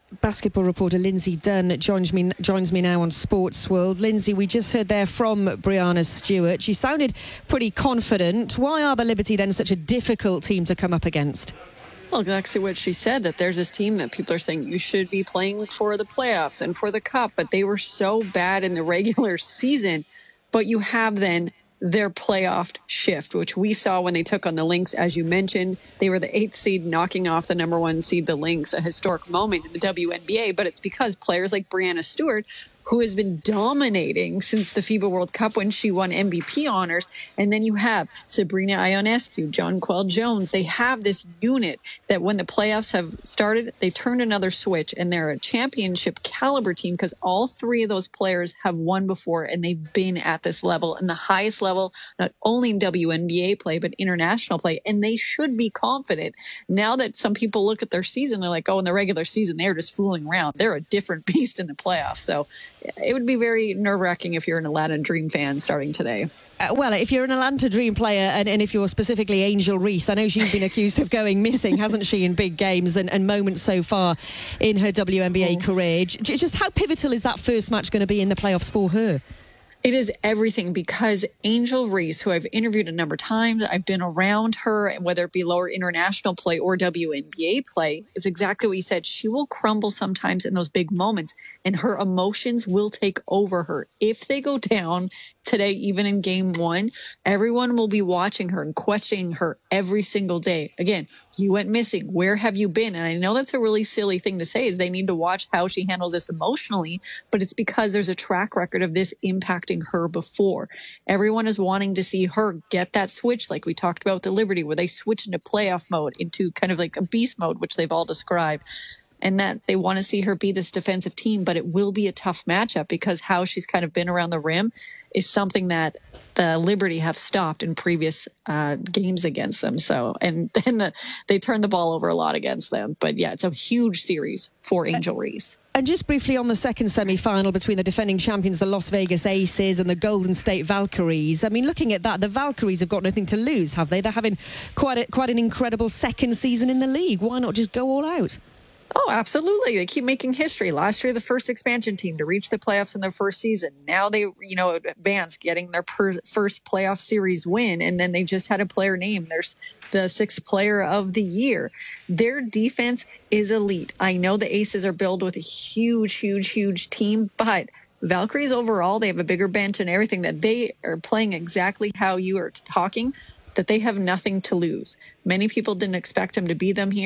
Basketball reporter Lindsay Dunn joins me now on Sports World. Lindsay, we just heard there from Breanna Stewart. She sounded pretty confident. Why are the Liberty then such a difficult team to come up against? Well, exactly what she said, that there's this team that people are saying you should be playing for the playoffs and for the cup, but they were so bad in the regular season. But you have then their playoff shift, which we saw when they took on the Lynx. As you mentioned, they were the 8th seed, knocking off the number 1 seed, the Lynx, a historic moment in the WNBA. But it's because players like Breanna Stewart, who has been dominating since the FIBA World Cup when she won MVP honors. And then you have Sabrina Ionescu, Jonquel Jones. They have this unit that when the playoffs have started, they turned another switch, and they're a championship caliber team because all 3 of those players have won before, and they've been at this level, and the highest level, not only in WNBA play, but international play. And they should be confident. Now that some people look at their season, they're like, oh, in the regular season, they're just fooling around. They're a different beast in the playoffs. So it would be very nerve-wracking if you're an Atlanta Dream fan starting today. Well, if you're an Atlanta Dream player, and if you're specifically Angel Reese, I know she's been accused of going missing, hasn't she, in big games and moments so far in her WNBA career. Just how pivotal is that first match going to be in the playoffs for her? It is everything, because Angel Reese, who I've interviewed a number of times, I've been around her, and whether it be lower international play or WNBA play, it's exactly what you said. She will crumble sometimes in those big moments, and her emotions will take over her. If they go down today, even in game 1, everyone will be watching her and questioning her every single day. Again, you went missing. Where have you been? And I know that's a really silly thing to say, is they need to watch how she handles this emotionally, but it's because there's a track record of this impacting her before. Everyone is wanting to see her get that switch, like we talked about with the Liberty, where they switch into playoff mode, into kind of like a beast mode, which they've all described. And that they want to see her be this defensive team, but it will be a tough matchup because how she's kind of been around the rim is something that the Liberty have stopped in previous games against them. So, and then they turn the ball over a lot against them. But yeah, it's a huge series for Angel Reese. And just briefly on the second semi-final between the defending champions, the Las Vegas Aces, and the Golden State Valkyries. I mean, looking at that, the Valkyries have got nothing to lose, have they? They're having quite an incredible second season in the league. Why not just go all out? Oh, absolutely. They keep making history. Last year, the first expansion team to reach the playoffs in their first season. Now they, advance, getting their first playoff series win. And then they just had a player named. There's the 6th player of the year. Their defense is elite. I know the Aces are built with a huge team, but Valkyries overall, they have a bigger bench and everything, that they are playing exactly how you are talking, that they have nothing to lose. Many people didn't expect them to be there.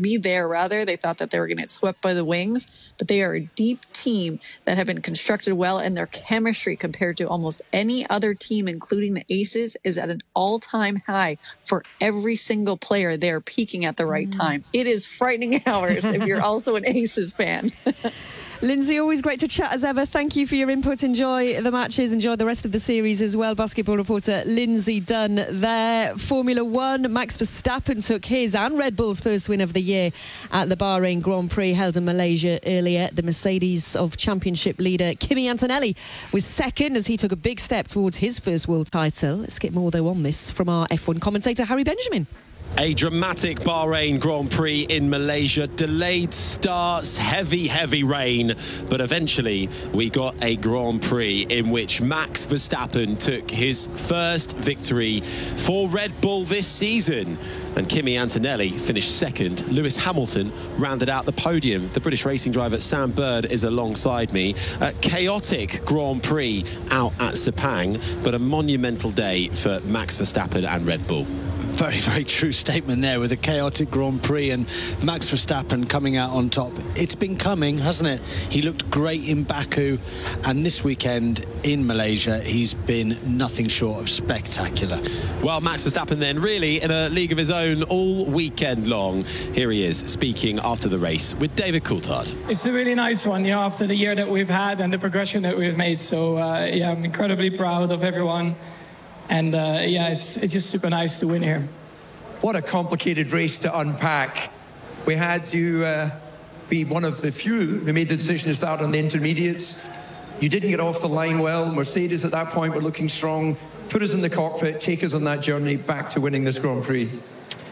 They thought that they were going to get swept by the Wings, but they are a deep team that have been constructed well, and their chemistry compared to almost any other team, including the Aces, is at an all-time high for every single player. They're peaking at the right time. It is frightening hours if you're also an Aces fan. Lindsay, always great to chat as ever. Thank you for your input. Enjoy the matches. Enjoy the rest of the series as well. Basketball reporter Lindsay Dunn there. Formula One, Max Verstappen took his and Red Bull's first win of the year at the Bahrain Grand Prix held in Malaysia earlier. The Mercedes of championship leader Kimi Antonelli was second as he took a big step towards his first world title. Let's get more though on this from our F1 commentator Harry Benjamin. A dramatic Bahrain Grand Prix in Malaysia. Delayed starts, heavy rain. But eventually we got a Grand Prix in which Max Verstappen took his first victory for Red Bull this season. And Kimi Antonelli finished second. Lewis Hamilton rounded out the podium. The British racing driver Sam Bird is alongside me. A chaotic Grand Prix out at Sepang, but a monumental day for Max Verstappen and Red Bull. Very true statement there, with a chaotic Grand Prix and Max Verstappen coming out on top. It's been coming, hasn't it? He looked great in Baku, and this weekend in Malaysia he's been nothing short of spectacular. Well, Max Verstappen then really in a league of his own all weekend long. Here he is speaking after the race with David Coulthard. It's a really nice one, after the year that we've had and the progression that we've made. So yeah, I'm incredibly proud of everyone. And yeah, it's just super nice to win here. What a complicated race to unpack. We had to be one of the few who made the decision to start on the intermediates. You didn't get off the line well. Mercedes at that point were looking strong. Put us in the cockpit, take us on that journey back to winning this Grand Prix.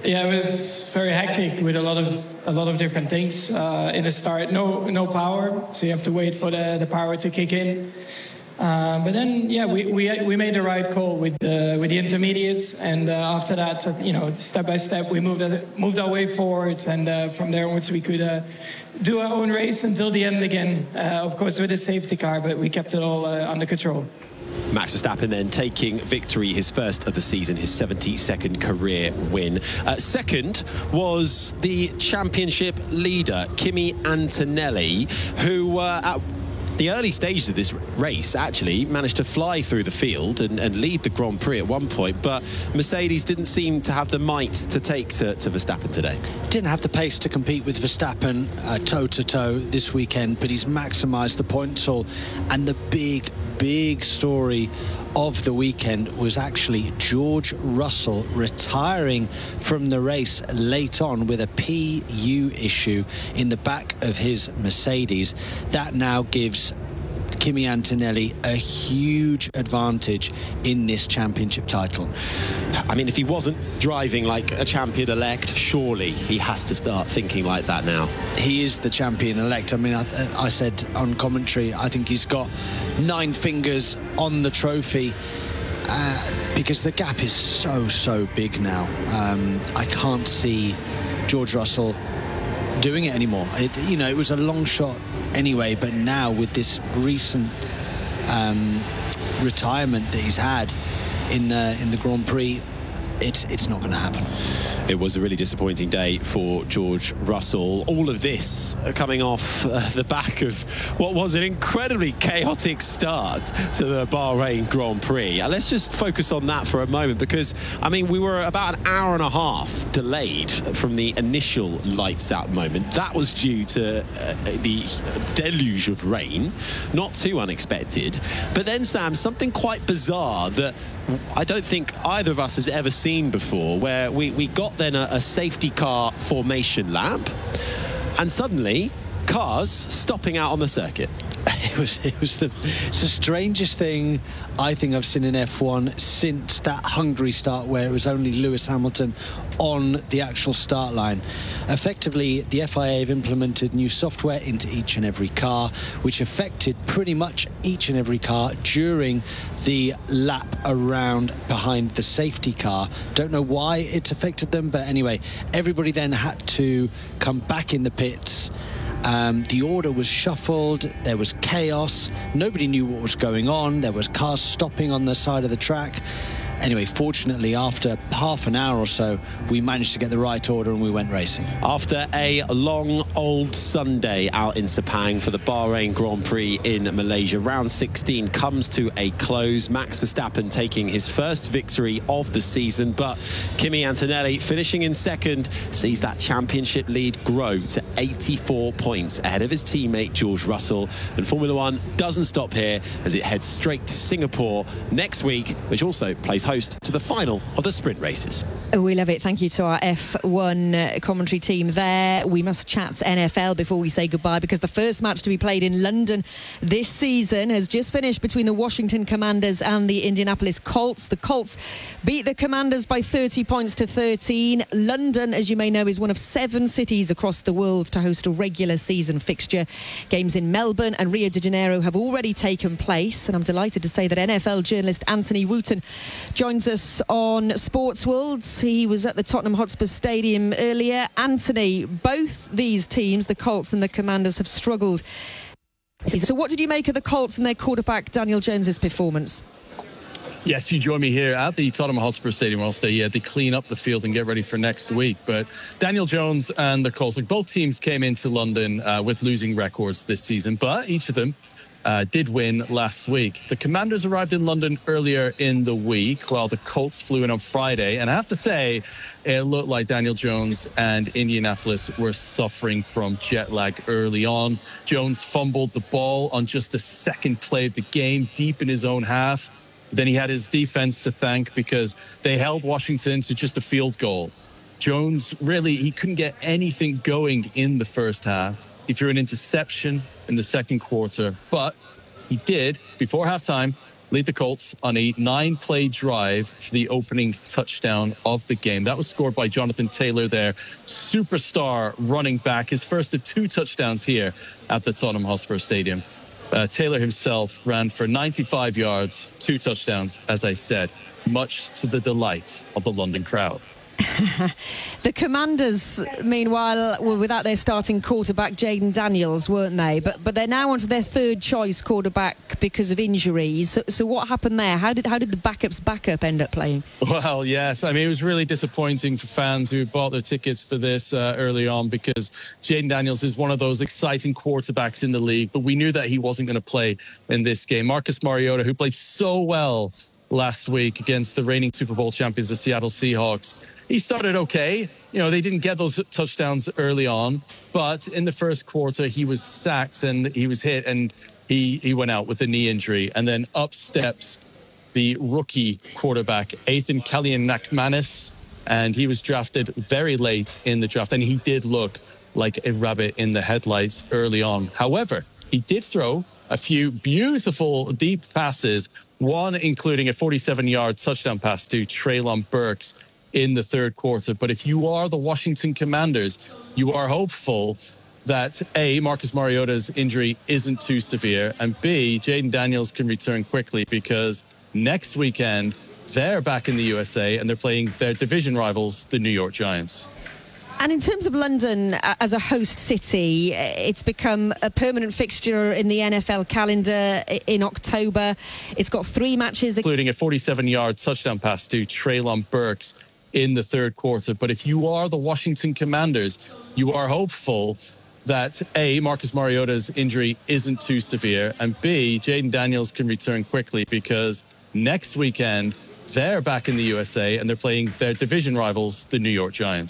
Yeah, it was very hectic with a lot of different things. In the start, no power, so you have to wait for the power to kick in. But then, yeah, we made the right call with the intermediates, and after that, step by step, we moved our way forward, and from there onwards we could do our own race until the end again. Of course, with a safety car, but we kept it all under control. Max Verstappen then taking victory, his first of the season, his 72nd career win. Second was the championship leader, Kimi Antonelli, who at the early stages of this race actually managed to fly through the field and lead the Grand Prix at one point, but Mercedes didn't seem to have the might to take to Verstappen today. Didn't have the pace to compete with Verstappen toe-to-toe this weekend, but he's maximised the points haul. And the big story of the weekend was actually George Russell retiring from the race late on with a PU issue in the back of his Mercedes. That now gives Kimi Antonelli a huge advantage in this championship title. I mean, if he wasn't driving like a champion-elect, surely he has to start thinking like that now. He is the champion-elect. I mean, I said on commentary, I think he's got 9 fingers on the trophy because the gap is so big now. I can't see George Russell doing it anymore. It was a long shot anyway, but now with this recent retirement that he's had in the Grand Prix, it's not going to happen. It was a really disappointing day for George Russell. All of this coming off the back of what was an incredibly chaotic start to the Bahrain Grand Prix. Let's just focus on that for a moment, because, I mean, we were about an hour and a half delayed from the initial lights out moment. That was due to the deluge of rain, not too unexpected. But then, Sam, something quite bizarre that I don't think either of us has ever seen before, where we got then a safety car formation lap, and suddenly cars stopping out on the circuit. It's the strangest thing I think I've seen in F1 since that Hungary start, where it was only Lewis Hamilton on the actual start line. Effectively, the FIA have implemented new software into each and every car, which affected pretty much each and every car during the lap around behind the safety car. Don't know why it affected them, but anyway, everybody then had to come back in the pits. The order was shuffled, there was chaos, nobody knew what was going on, there was cars stopping on the side of the track. Anyway, fortunately, after half an hour or so, we managed to get the right order and we went racing. After a long old Sunday out in Sepang for the Bahrain Grand Prix in Malaysia, round 16 comes to a close. Max Verstappen taking his first victory of the season, but Kimi Antonelli finishing in second sees that championship lead grow to 84 points ahead of his teammate George Russell. And Formula One doesn't stop here as it heads straight to Singapore next week, which also plays host to the final of the sprint races. We love it. Thank you to our F1 commentary team there. We must chat NFL before we say goodbye, because the first match to be played in London this season has just finished between the Washington Commanders and the Indianapolis Colts. The Colts beat the Commanders by 30 points to 13. London, as you may know, is one of 7 cities across the world to host a regular season fixture. Games in Melbourne and Rio de Janeiro have already taken place, and I'm delighted to say that NFL journalist Anthony Wooten joins us on Sports World. He was at the Tottenham Hotspur Stadium earlier. Anthony, both these teams, the Colts and the Commanders, have struggled. So what did you make of the Colts and their quarterback Daniel Jones's performance? Yes, you join me here at the Tottenham Hotspur Stadium whilst they clean up the field and get ready for next week. But Daniel Jones and the Colts, both teams came into London with losing records this season, but each of them did win last week. The Commanders arrived in London earlier in the week, while the Colts flew in on Friday. And I have to say, it looked like Daniel Jones and Indianapolis were suffering from jet lag early on. Jones fumbled the ball on just the second play of the game, deep in his own half. Then he had his defense to thank, because they held Washington to just a field goal. Jones, really, he couldn't get anything going in the first half. He threw an interception in the second quarter, but he did, before halftime, lead the Colts on a 9-play drive for the opening touchdown of the game. That was scored by Jonathan Taylor, their superstar running back, his first of 2 touchdowns here at the Tottenham Hotspur Stadium. Taylor himself ran for 95 yards, 2 touchdowns, as I said, much to the delight of the London crowd. The Commanders, meanwhile, were without their starting quarterback, Jayden Daniels, weren't they? But they're now onto their 3rd choice quarterback because of injuries. So what happened there? How did the backup's backup end up playing? Well, yes. I mean, it was really disappointing for fans who bought their tickets for this early on, because Jayden Daniels is one of those exciting quarterbacks in the league. But we knew that he wasn't going to play in this game. Marcus Mariota, who played so well last week against the reigning Super Bowl champions, the Seattle Seahawks, he started okay. You know, they didn't get those touchdowns early on, but in the first quarter, he was sacked and he was hit, and he went out with a knee injury. And then up steps the rookie quarterback, Ethan Kalian-McManus, and he was drafted very late in the draft, and he did look like a rabbit in the headlights early on. However, he did throw a few beautiful deep passes, one including a 47-yard touchdown pass to Treylon Burks in the 3rd quarter. But if you are the Washington Commanders, you are hopeful that A, Marcus Mariota's injury isn't too severe, and B, Jayden Daniels can return quickly, because next weekend they're back in the USA and they're playing their division rivals, the New York Giants. And in terms of London as a host city, it's become a permanent fixture in the NFL calendar in October. It's got 3 matches, including a 47-yard touchdown pass to Treylon Burks in the 3rd quarter. But if you are the Washington Commanders, you are hopeful that A, Marcus Mariota's injury isn't too severe, and B, Jayden Daniels can return quickly, because next weekend they're back in the USA and they're playing their division rivals, the New York Giants.